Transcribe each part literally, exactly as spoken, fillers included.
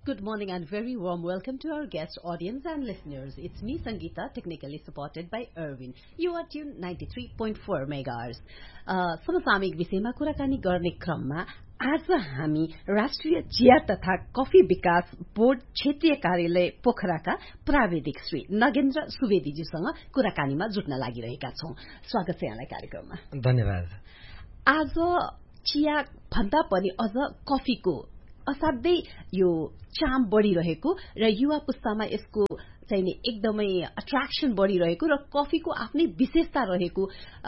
Good morning and very warm welcome to our guest audience and listeners. It's me, Sangeeta, technically supported by Erwin. You are tuned ninety-three point four megahertz. समसामयिक विषयमा कुराकानी गर्ने क्रममा आज हामी राष्ट्रिय चिया तथा कफी विकास बोर्ड क्षेत्रीय कार्यालय पोखराका प्राविधिक श्री नगेन्द्र सुवेदीजीसँग कुराकानीमा जुट्न लागिरहेका छौं। स्वागत छ यहाँलाई कार्यक्रममा। धन्यवाद। आज चिया भन्दा पनि अझ कफीको असाध्यै यो चाम बढ़िरहेको र युवा पुस्तामा यसको चाहिँ नि एकदमै अट्र्याक्सन बढ़िरहेको र कफीको आफ्नै विशेषता रहेको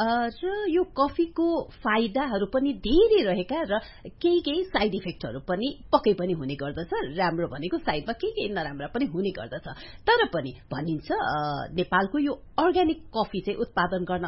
र यो कफीको फाइदाहरू पनि धेरै रहेका र केही केही साइड इफेक्टहरू पनि पक्कै पनि हुने गर्दछ। राम्रो भनेको साइडमा केही केही नराम्रा पनि हुने गर्दछ। तर पनि भनिन्छ नेपालको यो अर्ग्यानिक कफी चाहिँ उत्पादन गर्न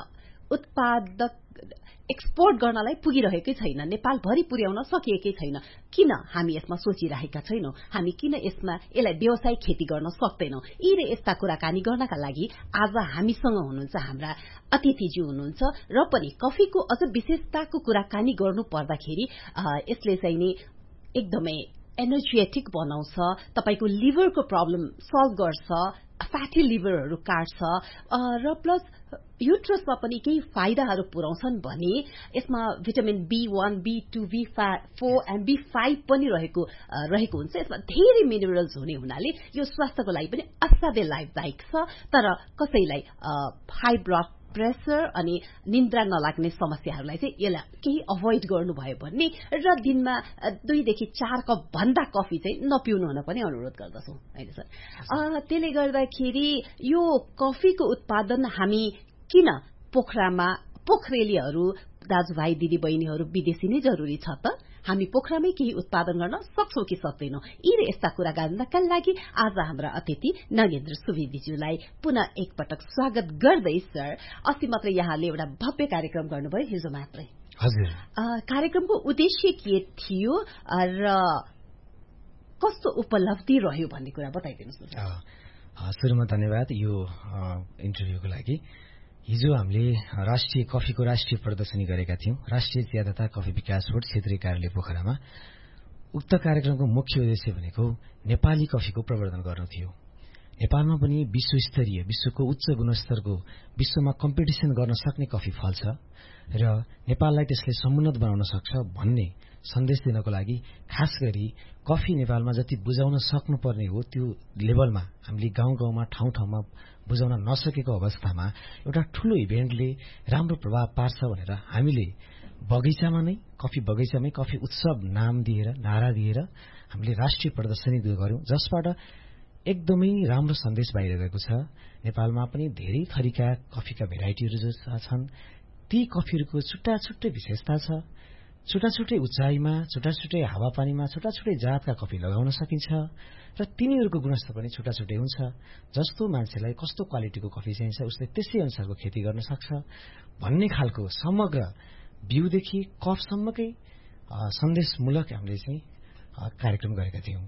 उत्पादक एक्सपोर्ट गर्नलाई पुगिरहेकै छैन, नेपालभरि पुर्याउन सकिएकै छैन। किन हामी यसमा सोचिरहेका छैनौं? हामी किन यसमा यसलाई व्यवसायिक खेती गर्न सक्दैनौं? यी र यस्ता कुराकानी गर्नका लागि आज हामीसँग हुनुहुन्छ हाम्रा अतिथिज्यू हुनुहुन्छ र पनि कफीको अझ विशेषताको कुराकानी गर्नु पर्दाखेरि यसले चाहिँ नि एकदमै एनर्जेटिक बनाउँछ, तपाईको लिभरको प्रब्लम सल्भ गर्छ, फ्याटी लिभरहरू काट्छ र प्लस युट्रसमा पनि केही फाइदाहरू पुर्याउँछन् भने यसमा vitamin be one, be two, be four and be five पनि रहेको रहेको हुन्छ। यसमा धेरै मिनरल्स हुने हुनाले यो स्वास्थ्यको लागि पनि असाध्यै लाभदायक छ। तर कसैलाई हाई ब्लड प्रेसर अनि निन्द्रा नलाग्ने समस्याहरूलाई चाहिँ यसलाई केही अभोइड गर्नुभयो भने र दिनमा दुईदेखि चार कप भन्दा कफी चाहिँ नपिउनु हुन पनि अनुरोध गर्दछौं हैन सर। त्यसले गर्दाखेरि यो कफीको उत्पादन हामी किन पोखरामा पोखरेलीहरू दाजुभाइ दिदी बहिनीहरू विदेशी नै जरुरी छ त? हामी पोखरामै केही उत्पादन गर्न सक्छौं कि सक्दैनौं? यी र यस्ता कुरा गर्नका लागि आज हाम्रा अतिथि नगेन्द्र सुवेदीज्यूलाई पुनः एकपटक स्वागत गर्दै सर, अस्ति मात्र यहाँले एउटा भव्य कार्यक्रम गर्नुभयो, हिजो मात्रै। हजुर। कार्यक्रमको उद्देश्य के थियो र कस्तो उपलब्धि रह्यो भन्ने कुरा बताइदिनुहोस् न। सुरुमा धन्यवाद यो इन्टरभ्यूको लागि। हिजो हामीले राष्ट्रिय कफीको राष्ट्रिय प्रदर्शनी गरेका थियौं, राष्ट्रिय चिया तथा कफी विकास बोर्ड क्षेत्रीय कार्यालय पोखरामा। उक्त कार्यक्रमको मुख्य उद्देश्य भनेको नेपाली कफीको प्रवर्धन गर्नु थियो। नेपालमा पनि विश्वस्तरीय, विश्वको उच्च गुणस्तरको, विश्वमा कम्पिटिसन गर्न सक्ने कफी फल्छ र नेपाललाई त्यसले समुन्नत बनाउन सक्छ भन्ने सन्देश दिनको लागि खास गरी कफी नेपालमा जति बुझाउन सक्नुपर्ने हो त्यो लेभलमा हामीले गाउँ गाउँमा ठाउँ ठाउँमा बुझाउन नसकेको अवस्थामा एउटा ठूलो इभेन्टले राम्रो प्रभाव पार्छ भनेर हामीले बगैँचामा नै कफी बगैँचामै कफी उत्सव नाम दिएर नारा दिएर हामीले राष्ट्रिय प्रदर्शनी गर्यौं, जसबाट एकदमै राम्रो सन्देश बाहिर गएको छ। नेपालमा पनि धेरै थरीका कफीका भेराइटीहरू जो छन् ती कफीहरूको छुट्टा छुट्टै विशेषता छ। छुट्टा छुट्टै उचाइमा, छुट्टा छुट्टै हावापानीमा छुट्टा छुट्टै जातका कफी लगाउन सकिन्छ र तिनीहरूको गुणस्तर पनि छुट्टा छुट्टै हुन्छ। जस्तो मान्छेलाई कस्तो क्वालिटीको कफी चाहिन्छ उसले त्यसै अनुसारको खेती गर्न सक्छ भन्ने खालको समग्र बिउदेखि कपसम्मकै सन्देशमूलक हामीले चाहिँ कार्यक्रम गरेका थियौं।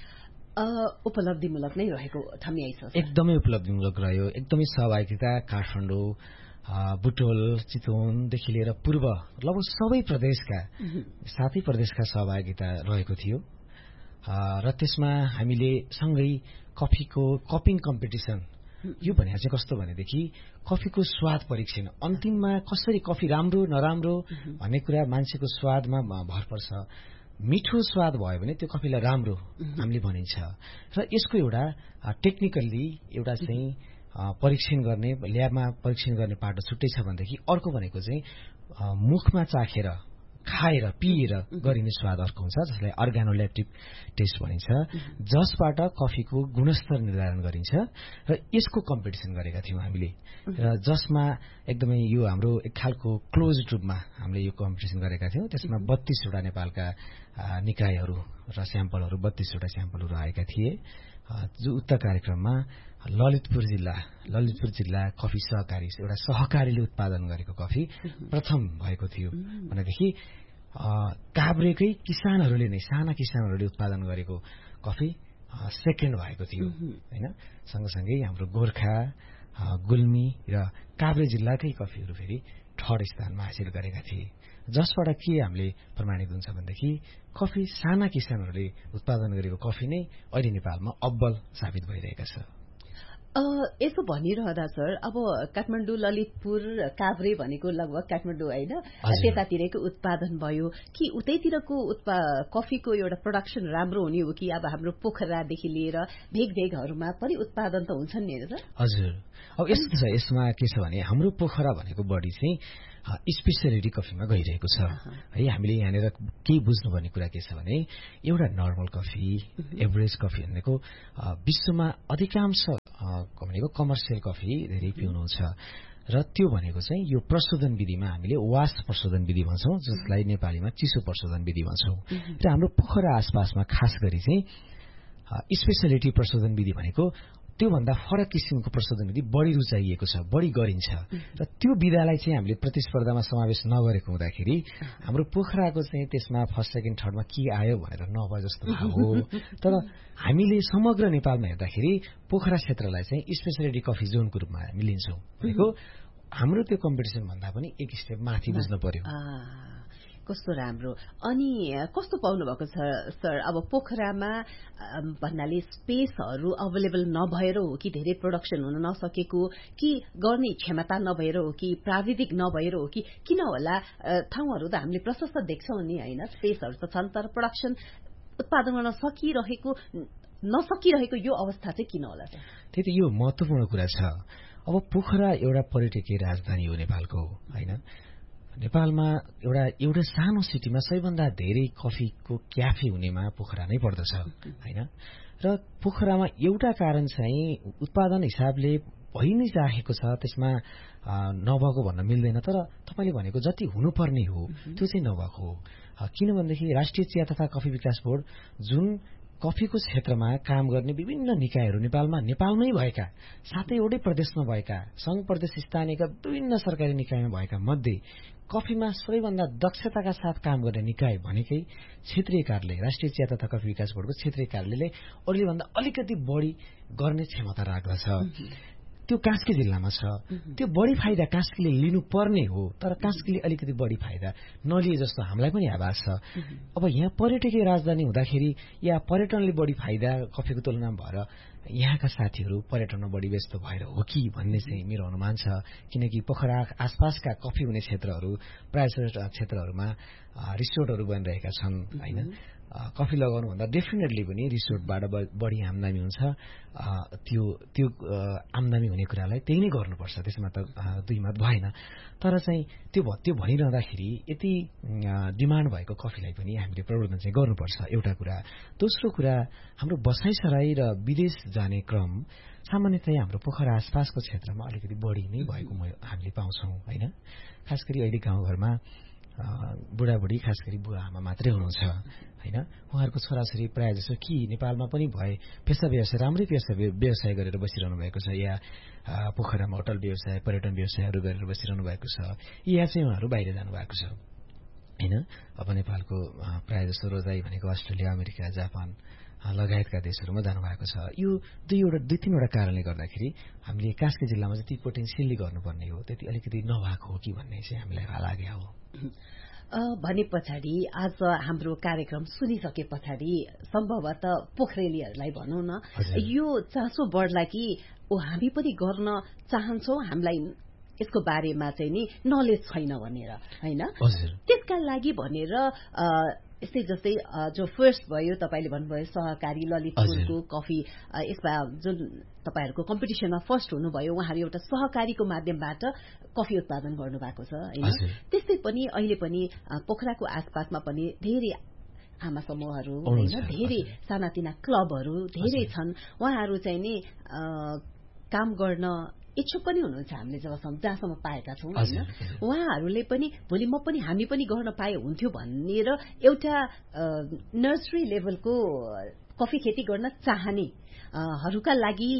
उपलब्धिमूलक नै रहेको ठम्याइ छ। एकदमै उपलब्धिमूलक रह्यो। एकदमै सहभागिता काठमाडौँ, बुटोल, चितवनदेखि लिएर पूर्व लगभग सबै प्रदेशका सातै प्रदेशका सहभागिता रहेको थियो र त्यसमा हामीले सँगै कफीको कपिङ कम्पिटिसन यो भने चाहिँ कस्तो भनेदेखि कफीको स्वाद परीक्षण, अन्तिममा कसरी कफी राम्रो नराम्रो भन्ने कुरा मान्छेको स्वादमा भर पर्छ। मिठो स्वाद भयो भने त्यो कफीलाई राम्रो हामीले भनिन्छ र यसको एउटा टेक्निकल्ली एउटा चाहिँ परीक्षण गर्ने, ल्याबमा परीक्षण गर्ने पाटो छुट्टै छ भनेदेखि अर्को भनेको चाहिँ मुखमा चाखेर खाएर पिएर गरिने स्वाद अर्को हुन्छ, जसलाई अर्गानोलेप्टिक टेस्ट भनिन्छ, जसबाट कफीको गुणस्तर निर्धारण गरिन्छ र यसको कम्पिटिसन गरेका थियौं हामीले र जसमा एकदमै यो हाम्रो एक खालको क्लोज रूपमा हामीले यो कम्पिटिसन गरेका थियौं। त्यसमा बत्तीसवटा नेपालका निकायहरू र स्याम्पलहरू बत्तीसवटा स्याम्पलहरू आएका थिए। जो उक्त कार्यक्रममा ललितपुर जिल्ला ललितपुर जिल्ला कफी सहकारी एउटा सहकारीले उत्पादन गरेको कफी प्रथम भएको थियो भनेदेखि काभ्रेकै किसानहरूले नै साना किसानहरूले उत्पादन गरेको कफी सेकेन्ड भएको थियो हैन। सँगसँगै हाम्रो गोर्खा, गुल्मी र काभ्रे जिल्लाकै कफीहरू फेरि थर्ड स्थानमा हासिल गरेका थिए। जसबाट के हामीले प्रमाणित हुन्छ भनेदेखि कफी साना किसानहरूले उत्पादन गरेको कफी नै अहिले नेपालमा अब्बल साबित भइरहेका छ। यसो भनिरहँदा सर, अब काठमाडौँ, ललितपुर, काभ्रे भनेको लगभग काठमाडौँ होइन, त्यतातिरको उत्पादन भयो कि उतैतिरको उत्पा कफीको एउटा प्रोडक्सन राम्रो हुने हो कि अब हाम्रो पोखरादेखि लिएर भेग भेगहरूमा पनि उत्पादन त हुन्छ नि त? हजुर, अब यस्तो छ, यसमा के छ भने हाम्रो पोखरा भनेको बढी चाहिँ स्पेसियालिटी कफीमा गइरहेको छ है। हामीले यहाँनिर केही बुझ्नुपर्ने कुरा के छ भने एउटा नर्मल कफी, एभरेज कफी भनेको विश्वमा अधिकांश भनेको कमर्सियल कफी धेरै पिउनुहुन्छ र त्यो भनेको चाहिँ यो प्रशोधन विधिमा हामीले वास प्रशोधन विधि भन्छौँ, जसलाई नेपालीमा चिसो प्रशोधन विधि भन्छौँ। र हाम्रो पोखरा आसपासमा खास गरी चाहिँ स्पेसियालिटी प्रशोधन विधि भनेको त्योभन्दा फरक किसिमको प्रशोधन विधि बढी रुचाइएको छ, बढी गरिन्छ र त्यो विधालाई चाहिँ हामीले प्रतिस्पर्धामा समावेश नगरेको हुँदाखेरि हाम्रो पोखराको चाहिँ त्यसमा फर्स्ट सेकेन्ड थर्डमा के आयो भनेर नभए जस्तो भाव हो। तर हामीले समग्र नेपालमा हेर्दाखेरि पोखरा क्षेत्रलाई चाहिँ स्पेसियालिटी कफी जोनको रूपमा हामी लिन्छौँ भनेको हाम्रो त्यो कम्पिटिसन भन्दा पनि एक स्टेप माथि बुझ्नु पर्यो। कस्तो राम्रो। अनि कस्तो पाउनु भएको छ सर, अब पोखरामा भन्नाले स्पेसहरू अवेलेबल नभएर हो कि धेरै प्रोडक्सन हुन नसकेको कि गर्ने क्षमता नभएर हो कि प्राविधिक नभएर हो कि किन होला? ठाउँहरू त हामीले प्रशस्त देख्छौँ नि होइन, स्पेसहरू त छन् तर प्रोडक्सन उत्पादन गर्न सकिरहेको नसकिरहेको यो अवस्था चाहिँ किन होला सर? त्यही त यो महत्त्वपूर्ण कुरा छ। अब पोखरा एउटा पर्यटकीय राजधानी हो नेपालको होइन। नेपालमा एउटा एउटा सानो सिटीमा सबैभन्दा धेरै कफीको क्याफे हुनेमा पोखरा नै पर्दछ होइन। र पोखरामा एउटा कारण चाहिँ उत्पादन हिसाबले भइ नै राखेको छ, त्यसमा नभएको भन्न मिल्दैन, तर तपाईँले भनेको जति हुनुपर्ने हो त्यो चाहिँ नभएको हो। किनभनेदेखि राष्ट्रिय चिया तथा कफी विकास बोर्ड जुन कफीको क्षेत्रमा काम गर्ने विभिन्न निकायहरू नेपालमा नेपालमै भएका सातैवटै प्रदेशमा भएका संघ प्रदेश स्थानीयका विभिन्न सरकारी निकायमा भएका मध्ये कफीमा सबैभन्दा दक्षताका साथ काम गर्ने निकाय भनेकै क्षेत्रीय कार्यालय, राष्ट्रिय चिया तथा कफी विकास बोर्डको क्षेत्रीय कार्यालयले अरूले भन्दा अलिकति बढी गर्ने क्षमता राख्दछ। त्यो कास्की जिल्लामा छ। त्यो बढी फाइदा कास्कीले लिनुपर्ने हो, तर कास्कीले अलिकति बढी फाइदा नलिए जस्तो हामीलाई पनि आभास छ। अब यहाँ पर्यटकीय राजधानी हुँदाखेरि या पर्यटनले बढी फाइदा कफीको तुलनामा भएर यहाँका साथीहरू पर्यटनमा बढी व्यस्त भएर हो कि भन्ने चाहिँ मेरो अनुमान छ। किनकि पोखरा आसपासका कफी हुने क्षेत्रहरू प्राय क्षेत्रहरूमा रिसोर्टहरू बनिरहेका छन् होइन। कफी लगाउनुभन्दा डेफिनेटली पनि रिसोर्टबाट बढी आम्दानी हुन्छ। त्यो त्यो आम्दानी हुने कुरालाई त्यही नै गर्नुपर्छ, त्यसमा त दुई मत भएन। तर चाहिँ त्यो त्यो भनिरहँदाखेरि यति डिमान्ड भएको कफीलाई पनि हामीले प्रवर्धन चाहिँ गर्नुपर्छ, एउटा कुरा। दोस्रो कुरा, हाम्रो बसाइसराई र विदेश जाने क्रम सामान्यतया हाम्रो पोखरा आसपासको क्षेत्रमा अलिकति बढी नै भएको हामीले पाउँछौँ होइन। खास गरी अहिले गाउँघरमा बुढाबुढी खास गरी बुवा आमा मात्रै हुनुहुन्छ होइन। उहाँहरूको छोराछोरी प्रायः जसो कि नेपालमा पनि भए पेसा व्यवसाय राम्रै पेसा व्यवसाय गरेर बसिरहनु भएको छ, या पोखरामा होटल व्यवसाय पर्यटन व्यवसायहरू गरेर बसिरहनु भएको छ, या चाहिँ उहाँहरू बाहिर जानुभएको छ होइन। अब नेपालको प्रायः जसो रोजाइ भनेको अस्ट्रेलिया, अमेरिका, जापान लगायतका देशहरूमा जानुभएको छ। यो दुईवटा दुई तीनवटा कारणले गर्दाखेरि हामीले कास्की जिल्लामा जति पोटेन्सियली गर्नुपर्ने हो त्यति अलिकति नभएको हो कि भन्ने चाहिँ हामीलाई लाग्यो हो। भने पछाडि आज हाम्रो कार्यक्रम सुनिसके पछाडि सम्भवतः पोखरेलीहरूलाई भनौँ न, यो चासो बढ्ला कि ओ हामी पनि गर्न चाहन्छौँ, हामीलाई यसको बारेमा चाहिँ नि नलेज छैन भनेर होइन। त्यसका लागि भनेर यस्तै जस्तै जो फर्स्ट भयो तपाईले भन्नुभयो सहकारी ललितपुरको कफी, यसमा जुन तपाईहरूको कम्पिटिसनमा फर्स्ट हुनुभयो, उहाँहरू एउटा सहकारीको माध्यमबाट कफी उत्पादन गर्नुभएको छ होइन। त्यस्तै पनि अहिले पनि पोखराको आसपासमा पनि धेरै आमा समूहहरू होइन, धेरै सानातिना क्लबहरू धेरै छन्। उहाँहरू चाहिँ नि काम गर्न इच्छुक पनि हुनुहुन्छ, हामीले जबसम्म जहाँसम्म पाएका छौँ होइन। उहाँहरूले पनि भोलि म पनि हामी पनि गर्न पाए हुन्थ्यो भनेर एउटा नर्सरी लेभलको कफी खेती गर्न चाहनेहरूका लागि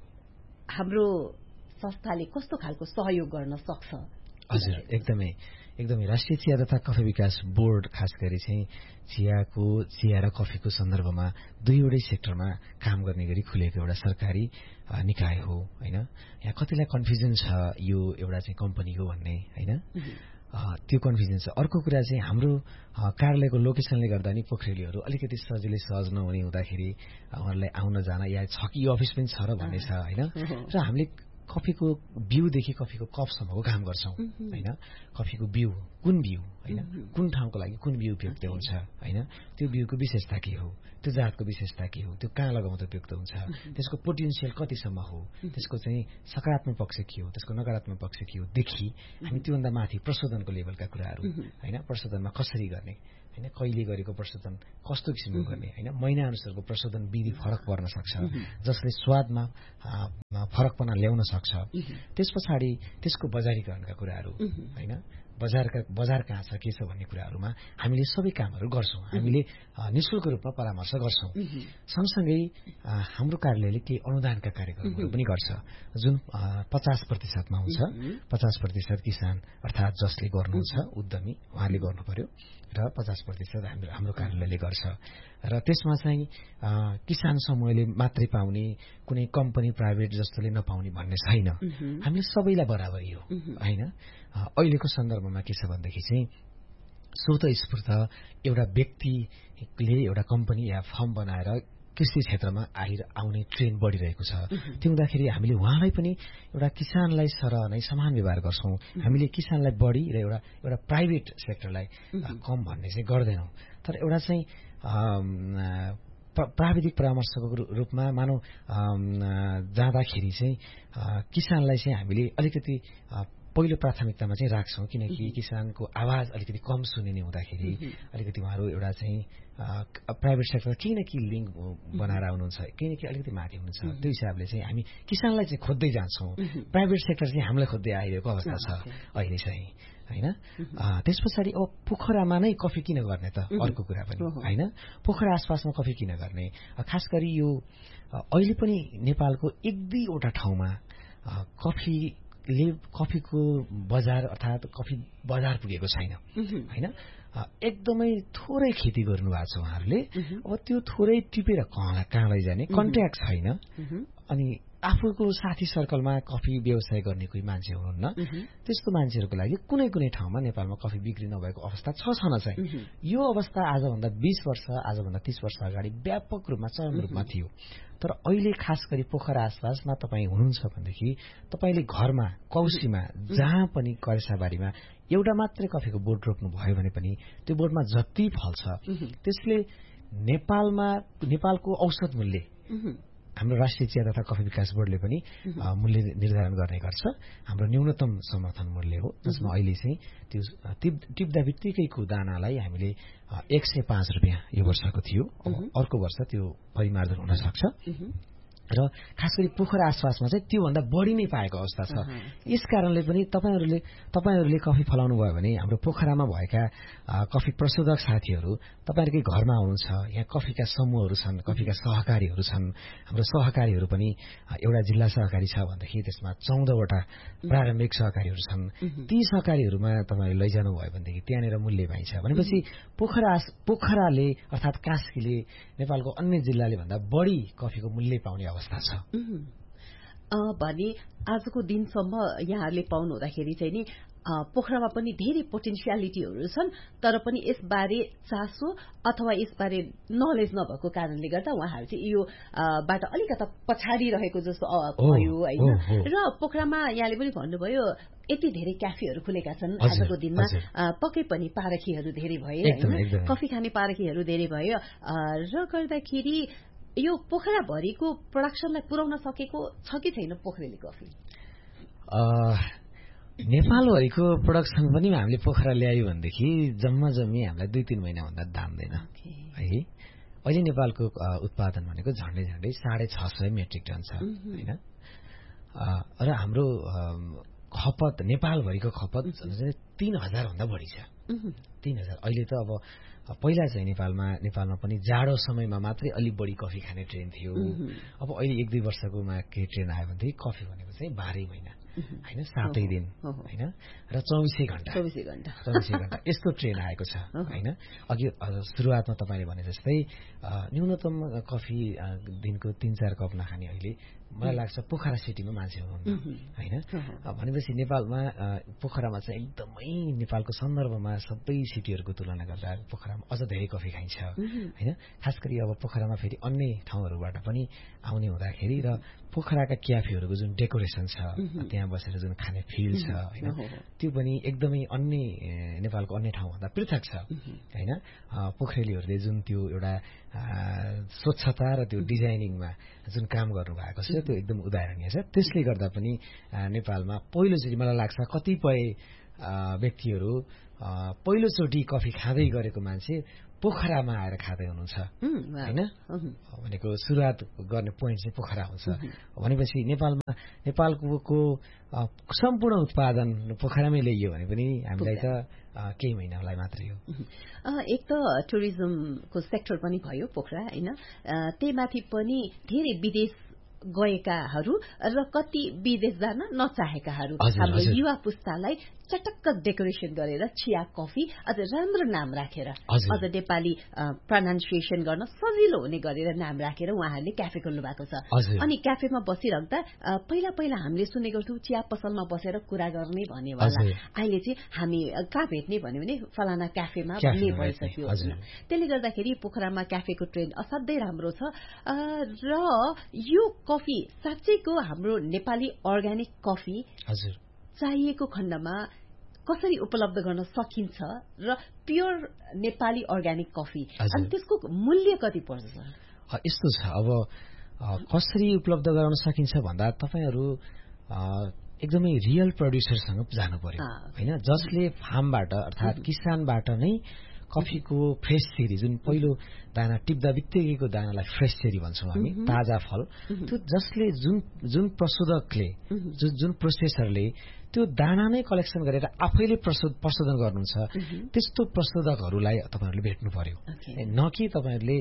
हाम्रो संस्थाले कस्तो खालको सहयोग गर्न सक्छ? हजुर, एकदमै एकदमै राष्ट्रिय चिया तथा कफी विकास बोर्ड खास गरी चाहिँ चियाको चिया र कफीको सन्दर्भमा दुईवटै सेक्टरमा काम गर्ने गरी खुलेको एउटा सरकारी निकाय हो होइन। यहाँ कतिलाई कन्फ्युजन छ यो एउटा चाहिँ कम्पनी हो भन्ने होइन। त्यो कन्फ्युजन छ। अर्को कुरा चाहिँ हाम्रो कार्यालयको लोकेसनले गर्दा नि पोखरेलीहरू अलिकति सजिलै सहज नहुने हुँदाखेरि उहाँहरूलाई आउन जान या छ कि यो अफिस पनि छ र भन्ने छ होइन। र हामीले कफीको बिउदेखि कफीको कपसम्मको काम गर्छौँ होइन। कफीको बिउ कुन बिउ होइन, कुन ठाउँको लागि कुन बिउ उपयुक्त हुन्छ होइन, त्यो बिउको विशेषता के हो, त्यो जातको विशेषता के हो, त्यो कहाँ लगाउँदा उपयुक्त हुन्छ, त्यसको पोटेन्सियल कतिसम्म हो, त्यसको चाहिँ सकारात्मक पक्ष के हो, त्यसको नकारात्मक पक्ष के हो देखि हामी त्योभन्दा माथि प्रशोधनको लेभलका कुराहरू होइन, प्रशोधनमा कसरी गर्ने होइन, कहिले गरेको प्रशोधन कस्तो किसिमको गर्ने होइन, महिना अनुसारको प्रशोधन विधि फरक पर्न सक्छ जसले स्वादमा फरकपना ल्याउन सक्छ। त्यस पछाडि त्यसको बजारीकरणका कुराहरू होइन, बजारका बजार कहाँ छ के छ भन्ने कुराहरूमा हामीले सबै कामहरू गर्छौँ। हामीले निःशुल्क रूपमा परामर्श गर्छौँ। सँगसँगै हाम्रो कार्यालयले केही अनुदानका कार्यक्रमहरू पनि गर्छ जुन पचास प्रतिशतमा हुन्छ। पचास प्रतिशत किसान अर्थात् जसले गर्नुहुन्छ उद्यमी उहाँले गर्नु पर्यो र पचास प्रतिशत हाम्रो हाम्रो कार्यालयले गर्छ। र त्यसमा चाहिँ किसान समूहले मात्रै पाउने, कुनै कम्पनी प्राइभेट जस्तोले नपाउने भन्ने छैन। हामीले सबैलाई बराबरी हो होइन। अहिलेको सन्दर्भमा के छ भनेदेखि चाहिँ स्वतस्फूर्त एउटा व्यक्तिले एउटा कम्पनी या फर्म बनाएर कृषि क्षेत्रमा आएर आउने ट्रेन्ड बढिरहेको छ। त्यो हुँदाखेरि हामीले उहाँलाई पनि एउटा किसानलाई सरह नै समान व्यवहार गर्छौँ। हामीले किसानलाई बढी र एउटा एउटा प्राइभेट सेक्टरलाई कम भन्ने चाहिँ गर्दैनौँ। तर एउटा चाहिँ प्राविधिक परामर्शको रूपमा मानौ जाँदाखेरि चाहिँ किसानलाई चाहिँ हामीले अलिकति पहिलो प्राथमिकतामा चाहिँ राख्छौँ, किनकि किसानको आवाज अलिकति कम सुनिने हुँदाखेरि अलिकति उहाँहरू एउटा चाहिँ प्राइभेट सेक्टर केही न केही लिङ्क बनाएर आउनुहुन्छ, केही न केही अलिकति माथि हुनुहुन्छ। त्यो हिसाबले चाहिँ हामी किसानलाई चाहिँ खोज्दै जान्छौँ, प्राइभेट सेक्टर चाहिँ हामीलाई खोज्दै आइरहेको अवस्था छ अहिले चाहिँ होइन। त्यस पछाडि अब पोखरामा नै कफी किन गर्ने त अर्को कुरा पनि होइन। पोखरा आसपासमा कफी किन गर्ने, खास गरी यो अहिले पनि नेपालको एक दुईवटा ठाउँमा कफी ले कफीको बजार अर्थात् कफी बजार पुगेको छैन होइन। एकदमै थोरै खेती गर्नु भएको छ उहाँहरूले। अब त्यो थोरै टिपेर कहाँ कहाँ लैजाने, कन्ट्याक्ट छैन। अनि आफूको साथी सर्कलमा कफी व्यवसाय गर्ने कोही मान्छे हुनुहुन्न। त्यस्तो मान्छेहरूको लागि कुनै कुनै ठाउँमा नेपालमा कफी बिक्री नभएको अवस्था छ छन चाहिँ। यो अवस्था आजभन्दा बीस वर्ष आजभन्दा तीस वर्ष अगाडि व्यापक रूपमा चरम रूपमा थियो। तर अहिले खास गरी पोखरा आसपासमा तपाईँ हुनुहुन्छ भनेदेखि तपाईँले घरमा कौसीमा जहाँ पनि करेसाबारीमा एउटा मात्रै कफीको बोट रोप्नु भयो भने पनि त्यो बोटमा जति फल्छ त्यसले नेपालमा नेपालको औसत मूल्य हाम्रो राष्ट्रिय चिया तथा कफी विकास बोर्डले पनि मूल्य निर्धारण गर्ने गर्छ। हाम्रो न्यूनतम समर्थन मूल्य हो जसमा अहिले चाहिँ त्यो टिप्दा बित्तिकैको दानालाई हामीले एक सय पाँच रुपियाँ यो वर्षको थियो। अर्को वर्ष त्यो परिमार्जन हुन सक्छ। र खास गरी पोखरा आसपासमा चाहिँ त्योभन्दा बढी नै पाएको अवस्था छ। यस कारणले पनि तपाईँहरूले तपाईँहरूले कफी फलाउनु भयो भने हाम्रो पोखरामा भएका कफी प्रशोधक साथीहरू तपाईँहरूकै घरमा हुनुहुन्छ, यहाँ कफीका समूहहरू छन्, कफीका सहकारीहरू छन्। हाम्रो सहकारीहरू पनि एउटा जिल्ला सहकारी छ भनेदेखि त्यसमा चौधवटा प्रारम्भिक सहकारीहरू छन्। ती सहकारीहरूमा तपाईँले लैजानु भयो भनेदेखि त्यहाँनिर मूल्य पाइन्छ भनेपछि पोखरा पोखराले अर्थात् कास्कीले नेपालको अन्य जिल्लाले भन्दा बढी कफीको मूल्य पाउने अवस्था छ भने आजको दिनसम्म यहाँहरूले पाउनु हुँदाखेरि चाहिँ नि पोखरामा पनि धेरै पोटेन्सियालिटीहरू छन्। तर पनि यसबारे चासो अथवा यसबारे नलेज नभएको कारणले गर्दा उहाँहरू चाहिँ यो बाट अलिकता पछाडि रहेको जस्तो भयो होइन। र पोखरामा यहाँले पनि भन्नुभयो यति धेरै क्याफेहरू खुलेका छन् आजको दिनमा, पक्कै पनि पारखीहरू धेरै भए होइन, कफी खाने पारखीहरू धेरै भयो र गर्दाखेरि यो पोखराभरिको प्रोडक्सनलाई पुर्याउन सकेको छ कि छैन पोखरेली कफी? नेपालभरिको प्रोडक्सन पनि हामीले पोखरा ल्यायो भनेदेखि जम्मा जम्मी हामीलाई दुई तीन महिनाभन्दा दाम्दैन है। अहिले नेपालको उत्पादन भनेको झन्डै झन्डै साढे छ सय मेट्रिक टन छ होइन। र हाम्रो खपत नेपालभरिको खपत तीन हजार भन्दा बढी छ। तीन हजार अहिले त अब पहिला चाहिँ नेपालमा नेपालमा पनि जाडो समयमा मात्रै अलिक बढी कफी खाने ट्रेन थियो। अब अहिले एक दुई वर्षकोमा के ट्रेन आयो भनेदेखि कफी भनेको चाहिँ बाह्रै महिना होइन, सातै दिन होइन र चौबिसै घण्टा चौबिसै घण्टा चौबिसै घण्टा यस्तो ट्रेन आएको छ होइन। अघि सुरुवातमा तपाईँले भने जस्तै न्यूनतम कफी दिनको तीन चार कप नखाने अहिले मलाई लाग्छ पोखरा सिटीमा मान्छे हुनुहुन्न होइन भनेपछि नेपालमा पोखरामा चाहिँ एकदमै नेपालको सन्दर्भमा सबै सिटीहरूको तुलना गर्दा पोखरामा अझ धेरै कफी खाइन्छ होइन खास गरी अब पोखरामा फेरि अन्य ठाउँहरूबाट पनि आउने हुँदाखेरि र पोखराका क्याफेहरूको जुन डेकोरेसन छ त्यहाँ बसेर जुन खाने फिल छ होइन त्यो पनि एकदमै अन्य नेपालको अन्य ठाउँभन्दा पृथक छ होइन पोखरेलीहरूले जुन त्यो एउटा स्वच्छता र त्यो डिजाइनिङमा जुन काम गर्नुभएको छ त्यो एकदम उदाहरणीय छ त्यसले गर्दा पनि नेपालमा पहिलोचोटि मलाई लाग्छ कतिपय व्यक्तिहरू पहिलोचोटि कफी खाँदै गरेको मान्छे पोखरामा आएर खाँदै हुनुहुन्छ होइन भनेको सुरुवात गर्ने पोइन्ट चाहिँ पोखरा हुन्छ भनेपछि नेपालमा नेपालको सम्पूर्ण उत्पादन पोखरामै ल्याइयो भने पनि हामीलाई त केही महिनालाई मात्रै हो एक त टुरिज्मको सेक्टर पनि भयो पोखरा होइन त्यही माथि पनि धेरै विदेश गएकाहरू र कति विदेश जान नचाहेकाहरू हाम्रो युवा पुस्तालाई चटक्क डेकोरेसन गरेर चिया कफी अझ राम्रो नाम राखेर अझ नेपाली प्रोनाउन्सिएसन गर्न सजिलो हुने गरेर नाम राखेर उहाँहरूले क्याफे खोल्नु भएको छ अनि क्याफेमा बसिरहँदा पहिला पहिला हामीले सुनेको थियौँ चिया पसलमा बसेर कुरा गर्ने भन्ने वाला अहिले चाहिँ हामी कहाँ भेट्ने भन्यो भने फलाना क्याफेमा भन्ने भइसक्यो त्यसले गर्दाखेरि पोखरामा क्याफेको ट्रेन्ड असाध्यै राम्रो छ र यो कफी साँच्चैको हाम्रो नेपाली अर्ग्यानिक कफी चाहिएको खण्डमा कसरी उपलब्ध गर्न सकिन्छ र प्योर नेपाली अर्ग्यानिक कफी अनि त्यसको मूल्य कति पर्छ यस्तो छ अब कसरी उपलब्ध गराउन सकिन्छ भन्दा तपाईहरू एकदमै रियल प्रोड्युसरसँग जानु पर्यो होइन जसले फार्मबाट अर्थात् किसानबाट नै कफीको फ्रेस चेरी जुन पहिलो दाना टिप्दा बित्तिकैको दानालाई फ्रेस चेरी भन्छौँ हामी ताजा फल त्यो जसले जुन जुन प्रशोधकले जुन जुन प्रोसेसरले त्यो दाना नै कलेक्सन गरेर आफैले प्रशोधन गर्नुहुन्छ त्यस्तो प्रशोधकहरूलाई तपाईँहरूले भेट्नु पर्यो न कि तपाईँहरूले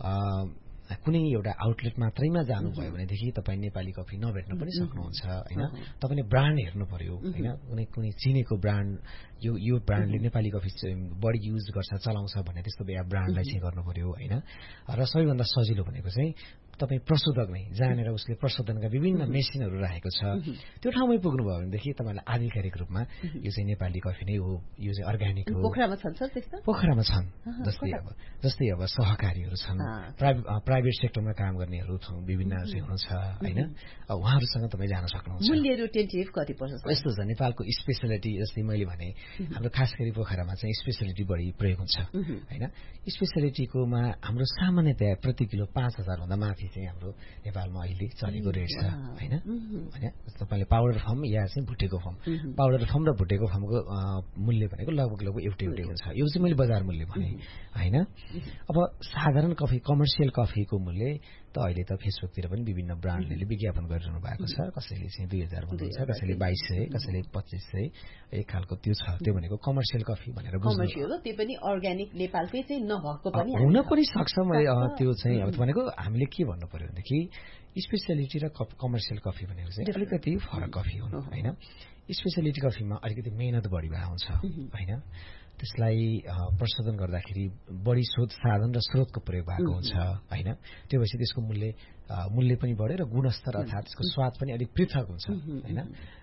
कुनै एउटा आउटलेट मात्रैमा जानुभयो भनेदेखि तपाईँ नेपाली कफी नभेट्न पनि सक्नुहुन्छ होइन तपाईँले ब्रान्ड हेर्नु पर्यो होइन कुनै कुनै चिनेको ब्रान्ड यो यो ब्रान्डले नेपाली कफी बढी युज गर्छ चलाउँछ भने त्यस्तो या ब्रान्डलाई चाहिँ गर्नु पर्यो होइन र सबैभन्दा सजिलो भनेको चाहिँ तपाईँ प्रशोधक नै जानेर उसले प्रशोधनका विभिन्न मेसिनहरू राखेको छ त्यो ठाउँमै पुग्नुभयो भनेदेखि तपाईँलाई आधिकारिक रूपमा यो चाहिँ नेपाली कफी नै हो यो चाहिँ अर्ग्यानिक हो पोखरामा छन् त्यस्तो पोखरामा छन् जस्तै अब जस्तै अब सहकारीहरू छन् प्राइभेट सेक्टरमा काम गर्नेहरू विभिन्न चाहिँ हुनुहुन्छ होइन उहाँहरूसँग तपाईँ जान सक्नुहुन्छ मूल्यहरू टेन्टेटिभ कति पर्छ यस्तो छ नेपालको स्पेशलिटी जस्तै मैले भने हाम्रो खास गरी पोखरामा चाहिँ स्पेशलिटी बढी प्रयोग हुन्छ होइन स्पेशलिटीकोमा हाम्रो सामान्यतया प्रति किलो पाँच हजार भन्दा माथि चाहिँ हाम्रो नेपालमा अहिले चलेको रेट छ होइन होइन तपाईँले पाउडर फर्म या चाहिँ भुटेको फर्म पाउडर फर्म र भुटेको फर्मको मूल्य भनेको लगभग लगभग एउटै एउटै हुन्छ यो चाहिँ मैले बजार मूल्य भने होइन अब साधारण कफी कमर्सियल कफीको मूल्य त अहिले त फेसबुकतिर पनि विभिन्न ब्रान्डले विज्ञापन गरिरहनु भएको छ कसैले चाहिँ दुई हजार भन्नुहुन्छ कसैले बाइस सय कसैले पच्चिस सय एक खालको त्यो छ त्यो भनेको कमर्सियल कफी भनेर बुझ्नु त्यो पनि अर्ग्यानिक नेपालकै चाहिँ नभएको पनि हुन पनि सक्छ मैले त्यो चाहिँ अब भनेको हामीले के भन्नु पर्यो भनेदेखि स्पेसियालिटी र कमर्सियल कफी भनेको चाहिँ अलिकति फरक कफी हुनु होइन स्पेसियालिटी कफीमा अलिकति मेहनत बढी भएको हुन्छ होइन त्यसलाई प्रशोधन गर्दाखेरि बढी स्रोत साधन र स्रोतको प्रयोग भएको हुन्छ होइन त्यो भएपछि त्यसको मूल्य मूल्य पनि बढ्यो र गुणस्तर अर्थात् त्यसको स्वाद पनि अलिक पृथक हुन्छ होइन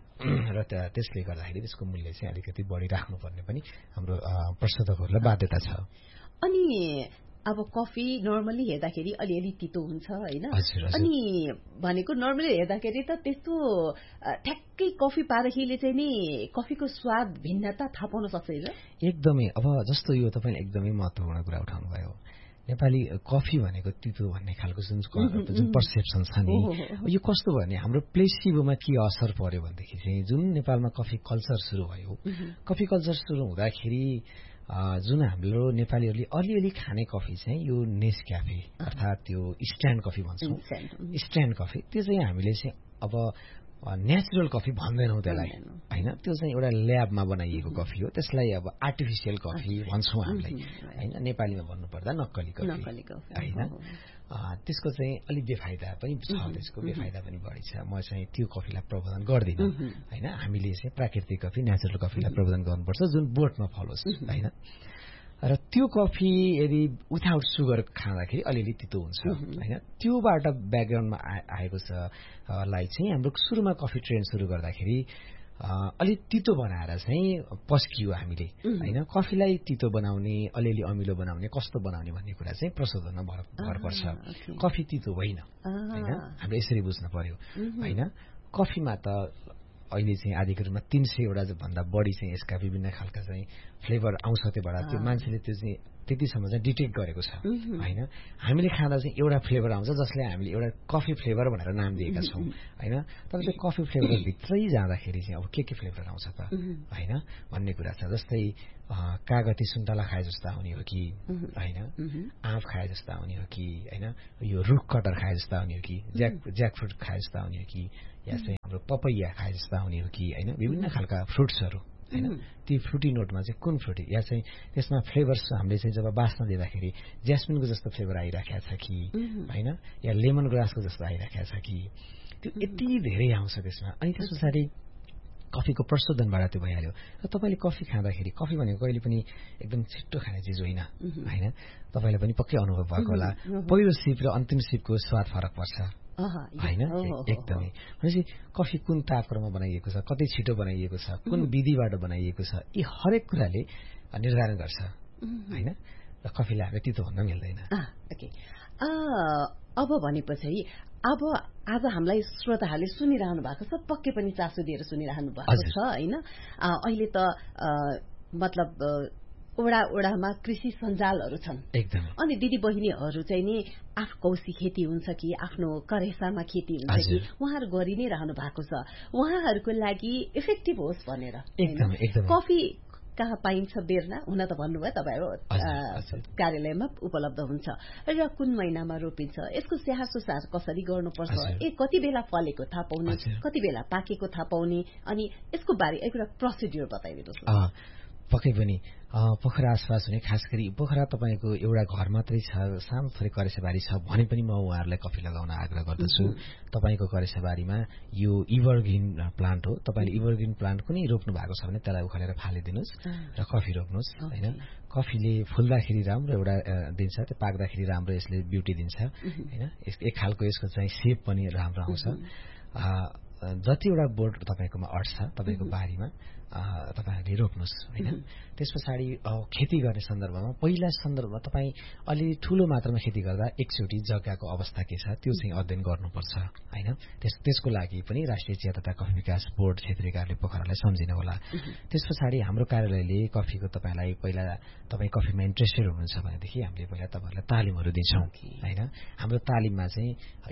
र त्यसले गर्दाखेरि त्यसको मूल्य चाहिँ अलिकति बढी राख्नुपर्ने पनि हाम्रो प्रशोधकहरूलाई बाध्यता छ अनि अब कफी नर्मली हेर्दाखेरि अलिअलि तितो हुन्छ होइन अनि भनेको नर्मली हेर्दाखेरि त त्यस्तो ठ्याक्कै कफी पारखीले चाहिँ नि कफीको स्वाद भिन्नता थाहा पाउन सक्छ एकदमै अब जस्तो यो तपाईँले एकदमै महत्त्वपूर्ण कुरा उठाउनु भयो नेपाली कफी भनेको तितो भन्ने खालको जुन जुन पर्सेप्सन छ नि यो कस्तो भयो भने हाम्रो प्लेसिबोमा के असर पर्यो भनेदेखि चाहिँ जुन नेपालमा कफी कल्चर सुरु भयो कफी कल्चर सुरु हुँदाखेरि जुन हाम्रो नेपालीहरूले अलिअलि खाने कफी चाहिँ यो नेस्क्याफे अर्थात् त्यो स्ट्यान्ड कफी भन्छौँ स्ट्यान्ड कफी त्यो चाहिँ हामीले चाहिँ अब नेचुरल कफी भन्दैनौँ त्यसलाई होइन त्यो चाहिँ एउटा ल्याबमा बनाइएको कफी हो त्यसलाई अब आर्टिफिसियल कफी भन्छौँ हामीले होइन नेपालीमा भन्नुपर्दा नक्कली कफी होइन त्यसको चाहिँ अलिक बेफाइदा पनि छ त्यसको बेफाइदा पनि बढी छ म चाहिँ त्यो कफीलाई प्रबन्धन गर्दिनँ होइन हामीले चाहिँ प्राकृतिक कफी नेचुरल कफीलाई प्रबन्धन गर्नुपर्छ जुन बोटमा फलोस् होइन र त्यो कफी यदि विथआउट सुगर खाँदाखेरि अलिअलि तितो हुन्छ होइन। त्योबाट ब्याकग्राउन्डमा आएको छ लाई चाहिँ हाम्रो सुरुमा कफी ट्रेन्ड सुरु गर्दाखेरि अलिक तितो बनाएर चाहिँ पस्कियो हामीले होइन। कफीलाई तितो बनाउने अलिअलि अमिलो बनाउने कस्तो बनाउने भन्ने कुरा चाहिँ प्रशोधनमा भर भर पर्छ। कफी तितो होइन होइन, हामीले यसरी बुझ्न पर्यो होइन। कफीमा त अहिले चाहिँ आदिको रूपमा तीन सयवटा भन्दा बढी चाहिँ यसका विभिन्न खालका चाहिँ फ्लेभर आउँछ। त्योबाट त्यो मान्छेले त्यो चाहिँ त्यतिसम्म चाहिँ डिटेक्ट गरेको छ होइन। हामीले खाँदा चाहिँ एउटा फ्लेभर आउँछ जसले हामीले एउटा कफी फ्लेभर भनेर नाम दिएका छौँ होइन। तर त्यो कफी फ्लेभरभित्रै जाँदाखेरि चाहिँ अब के के फ्लेभर आउँछ त होइन भन्ने कुरा छ। जस्तै कागती सुन्तला खाए जस्तो आउने हो कि होइन, आँप खाए जस्तो आउने हो कि होइन, यो रुख कटर खाए जस्तो आउने हो कि, ज्याक ज्याकफ्रुट खाए जस्तो आउने हो कि, या चाहिँ हाम्रो पपैया खाए जस्तो आउने हो कि होइन। विभिन्न खालका फ्रुट्सहरू होइन, ती फ्रुटी नोटमा चाहिँ कुन फ्रुटी या चाहिँ त्यसमा फ्लेभर्स हामीले चाहिँ जब बास्न दिँदाखेरि ज्यास्मिनको जस्तो फ्लेभर आइराखेको छ कि होइन, या लेमन ग्रासको जस्तो आइराखेको छ कि, त्यो यति धेरै आउँछ त्यसमा। अनि त्यस पछाडि कफीको प्रशोधनबाट त्यो भइहाल्यो। र तपाईँले कफी खाँदाखेरि, कफी भनेको कहिले पनि एकदम छिट्टो खाने चिज होइन होइन। तपाईँलाई पनि पक्कै अनुभव भएको होला, पहिलो सिप र अन्तिम सिपको स्वाद फरक पर्छ होइन एकदमै। भनेपछि कफी कुन तापक्रममा बनाइएको छ, कति छिटो बनाइएको छ, कुन विधिबाट बनाइएको छ, यी हरेक कुराले निर्धारण गर्छ होइन। र कफीलाई हामीले तितो भन्न मिल्दैन। अब भनेपछि अब आज हामीलाई श्रोताहरूले सुनिरहनु भएको छ, पक्कै पनि चासो दिएर सुनिरहनु भएको छ होइन। अहिले त मतलब ओडा ओडामा कृषि सञ्जालहरू छन् एकदम। अनि दिदी बहिनीहरू चाहिँ नि आफ्नो कौशी खेती हुन्छ कि आफ्नो करेसामा खेती हुन्छ कि उहाँहरू गरि नै रहनु भएको छ, उहाँहरूको लागि इफेक्टिभ होस् भनेर एकदम एकदम। कफी कहाँ पाइन्छ बेर्ना हुन त भन्नुभयो तपाईँहरू कार्यालयमा उपलब्ध हुन्छ र कुन महिनामा रोपिन्छ, यसको स्याहार सुसार कसरी गर्नुपर्छ, ए कति बेला फलेको थाहा पाउने, कति बेला पाकेको थाहा पाउने, अनि यसको बारे एउटा प्रोसिड्युर बताइदिनुहोस्। पक्कै पनि पोखरा आसपास हुने, खास गरी पोखरा तपाईँको एउटा घर मात्रै छ, सानो थोरै करेसाबारी छ भने पनि म उहाँहरूलाई कफी लगाउन आग्रह गर्दछु। तपाईँको करेसाबारीमा यो इभरग्रिन प्लान्ट हो, तपाईँले इभरग्रिन प्लान्ट कुनै रोप्नु भएको छ भने त्यसलाई उखालेर फालिदिनुहोस् र कफी रोप्नुहोस् होइन। कफीले फुल्दाखेरि राम्रो एउटा दिन्छ, त्यो पाक्दाखेरि राम्रो यसले ब्युटी दिन्छ होइन। एक खालको यसको चाहिँ सेप पनि राम्रो आउँछ। जतिवटा बोट तपाईँकोमा अट्छ तपाईँको बारीमा तपाईँहरूले रोप्नुहोस् होइन। त्यस पछाडि खेती गर्ने सन्दर्भमा पहिला सन्दर्भमा तपाईँ अलि ठूलो मात्रामा खेती गर्दा एकचोटि जग्गाको अवस्था के छ त्यो चाहिँ अध्ययन गर्नुपर्छ होइन। त्यस त्यसको लागि पनि राष्ट्रिय चिया तथा कफी विकास बोर्ड क्षेत्रीय कार्यालय पोखरालाई सम्झिनु होला। त्यस पछाडि हाम्रो कार्यालयले कफीको तपाईँलाई पहिला तपाईँ कफीमा इन्ट्रेस्टेड हुनुहुन्छ भनेदेखि हामीले पहिला तपाईँहरूलाई तालिमहरू दिन्छौँ होइन। हाम्रो तालिममा चाहिँ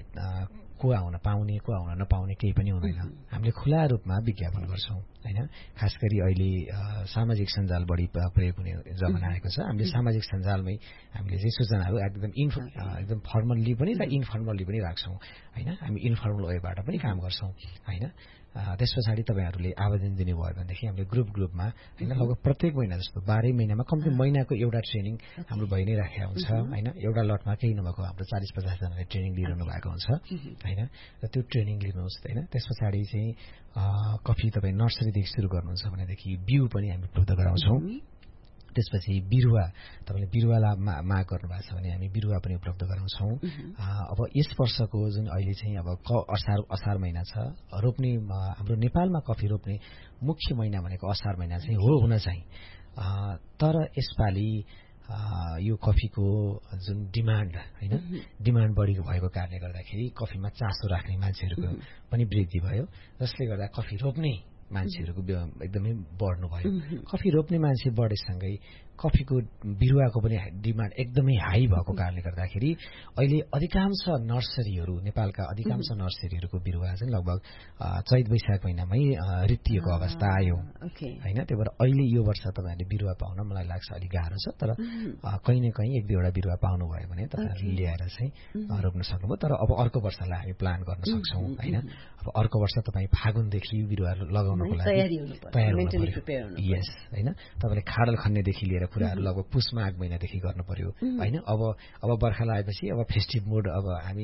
को आउन पाउने को आउन नपाउने केही पनि हुँदैन, हामीले खुला रूपमा विज्ञापन गर्छौँ होइन। खास गरी अहिले सामाजिक सञ्जाल बढी प्रयोग हुने जमाना आएको छ, हामीले सामाजिक सञ्जालमै हामीले चाहिँ सूचनाहरू एकदम इन्फो एकदम फर्मल्ली पनि र इन्फर्मल्ली पनि राख्छौँ होइन। हामी इन्फर्मल वेबाट पनि काम गर्छौँ होइन। त्यस पछाडि तपाईँहरूले आवेदन दिनुभयो भनेदेखि हामीले ग्रुप ग्रुपमा होइन लगभग प्रत्येक महिना जस्तो बाह्रै महिनामा कम्ती महिनाको एउटा ट्रेनिङ हाम्रो भइ नै राखेको हुन्छ होइन। एउटा लटमा केही नभएको हाम्रो चालिस पचासजनाले ट्रेनिङ लिइरहनु भएको हुन्छ होइन। र त्यो ट्रेनिङ लिनुहोस् होइन। त्यस पछाडि चाहिँ कफी तपाईँ नर्सरीदेखि सुरु गर्नुहुन्छ भनेदेखि बिउ पनि हामी उपलब्ध गराउँछौँ। त्यसपछि बिरुवा तपाईँले बिरुवालाई माग गर्नुभएको छ भने हामी बिरुवा पनि उपलब्ध गराउँछौँ। अब यस वर्षको जुन अहिले चाहिँ अब क असार असार महिना छ, रोप्ने हाम्रो नेपालमा कफी रोप्ने मुख्य महिना भनेको असार महिना चाहिँ हो हुन चाहिँ। तर यसपालि यो कफीको जुन डिमान्ड होइन डिमान्ड बढी भएको कारणले गर्दाखेरि कफीमा चासो राख्ने मान्छेहरूको पनि वृद्धि भयो, जसले गर्दा कफी रोप्ने मान्छेहरूको एकदमै बढ्नु भयो। कफी रोप्ने मान्छे बढेसँगै कफीको बिरुवाको पनि डिमान्ड एकदमै हाई भएको कारणले गर्दाखेरि अहिले अधिकांश नर्सरीहरू नेपालका अधिकांश नर्सरीहरूको बिरुवा चाहिँ लगभग चैत वैशाख महिनामै रित्तिएको अवस्था आयो होइन। त्यही भएर अहिले यो वर्ष तपाईँहरूले बिरुवा पाउन मलाई लाग्छ अलिक गाह्रो छ, तर कहीँ न कहीँ एक दुईवटा बिरुवा पाउनुभयो भने तपाईँहरूले ल्याएर चाहिँ रोप्न सक्नुभयो। तर अब अर्को वर्षलाई हामी प्लान गर्न सक्छौँ होइन। अब अर्को वर्ष तपाईँ फागुनदेखि बिरुवा लगाउनको लागि तयार हुनु यस होइन। तपाईँले खाडल खन्नेदेखि लिएर कुराहरू लगभग पुष माघ महिनादेखि गर्नु पर्यो होइन। अब अब बर्खा लागेपछि अब फेस्टिभ मोड अब हामी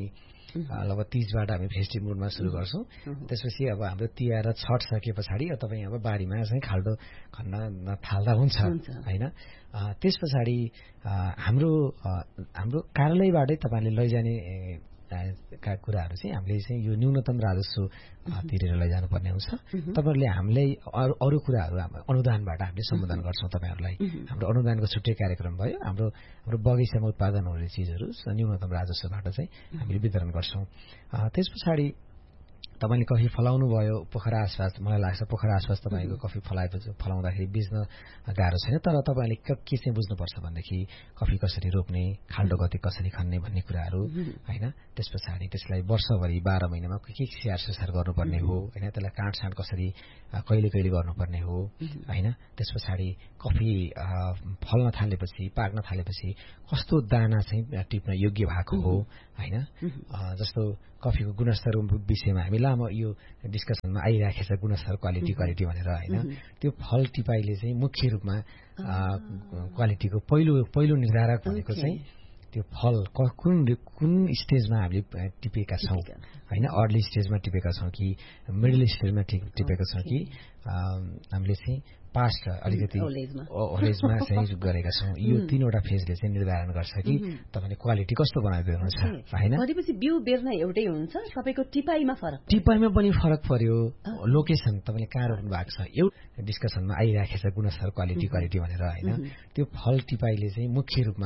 लगभग तीसबाट हामी फेस्टिभ मुडमा सुरु गर्छौँ। त्यसपछि अब हाम्रो तिहार र छठ सके पछाडि तपाईँ अब बारीमा चाहिँ खाल्डो खन्न थाल्दा हुन्छ होइन। त्यस पछाडि हाम्रो हाम्रो कार्यालयबाटै तपाईँले लैजाने का कुराहरू चाहिँ हामीले चाहिँ यो न्यूनतम राजस्व तिरेर लैजानुपर्ने हुन्छ। तपाईँहरूले हामीलाई अरू अरू कुराहरू अनुदानबाट हामीले सम्बोधन गर्छौँ तपाईँहरूलाई। हाम्रो अनुदानको छुट्टै कार्यक्रम भयो। हाम्रो हाम्रो बगैँचामा उत्पादन हुने चिजहरू न्यूनतम राजस्वबाट चाहिँ हामीले वितरण गर्छौँ। त्यस पछाडि तपाईँले कफी फलाउनु भयो पोखरा आसपास, मलाई लाग्छ पोखरा आसपास तपाईँको कफी फलाएपछि फलाउँदाखेरि बेच्न गाह्रो छैन। तर तपाईँले के चाहिँ बुझ्नुपर्छ भनेदेखि कफी कसरी रोप्ने, खाल्डो गति कसरी खन्ने भन्ने कुराहरू होइन। त्यस पछाडि त्यसलाई वर्षभरि बाह्र महिनामा के के स्याहार सुसार गर्नुपर्ने हो होइन। त्यसलाई काटछाँट कसरी कहिले कहिले गर्नुपर्ने हो होइन। त्यस पछाडि कफी फल्न थालेपछि पाक्न थालेपछि कस्तो दाना चाहिँ टिप्न योग्य भएको हो होइन। जस्तो कफीको गुणस्तर विषयमा हामी लामो यो डिस्कसनमा आइराखेको छ, गुणस्तर क्वालिटी क्वालिटी भनेर होइन। त्यो फल टिपाइले चाहिँ मुख्य रूपमा क्वालिटीको पहिलो पहिलो निर्धारक भनेको चाहिँ त्यो फल कुन कुन स्टेजमा हामीले टिपेका छौँ होइन। अर्ली स्टेजमा टिपेका छौँ कि मिडल स्टेजमा टिपेका छौँ कि हामीले चाहिँ पास्ट अलिकति ओलेजमा चाहिँ गरेका छौँ। यो तीनवटा फेजले चाहिँ निर्धारण गर्छ कि तपाईँले क्वालिटी कस्तो बनाइदिनुहुन्छ होइन। भनेपछि बिउ बेर्न एउटै हुन्छ, सबैको टिपाइमा फरक टिपाइमा पनि फरक पर्यो। लोकेसन तपाईँले कहाँ रोप्नु भएको छ एउटा डिस्कसनमा आइराखेको छ, गुणस्तर क्वालिटी क्वालिटी भनेर होइन। त्यो फल टिपाइले चाहिँ मुख्य रूपमा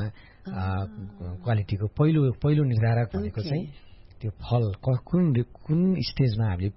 क्वालिटीको पहिलो पहिलो निर्धारक भनेको चाहिँ त्यो फल कुन कुन स्टेजमा हामीले